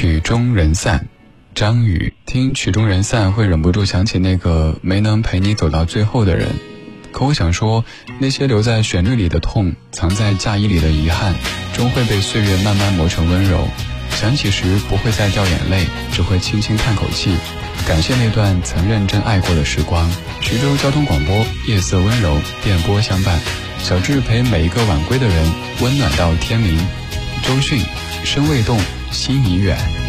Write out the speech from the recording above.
曲终人散，张宇。听曲终人散会忍不住想起那个没能陪你走到最后的人。可我想说，那些留在旋律里的痛，藏在嫁衣里的遗憾，终会被岁月慢慢磨成温柔。想起时不会再掉眼泪，只会轻轻叹口气，感谢那段曾认真爱过的时光。徐州交通广播，夜色温柔，电波相伴，小智陪每一个晚归的人温暖到天明。周迅，身未动，心已远。